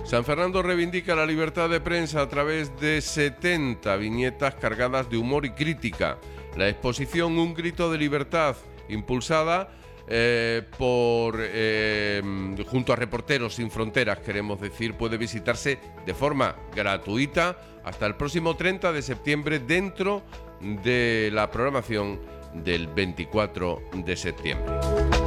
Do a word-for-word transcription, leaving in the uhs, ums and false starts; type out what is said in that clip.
San Fernando reivindica la libertad de prensa a través de setenta viñetas cargadas de humor y crítica. La exposición Un grito de libertad, impulsada eh, por eh, junto a Reporteros Sin Fronteras, queremos decir, puede visitarse de forma gratuita hasta el próximo treinta de septiembre dentro de la programación del veinticuatro de septiembre.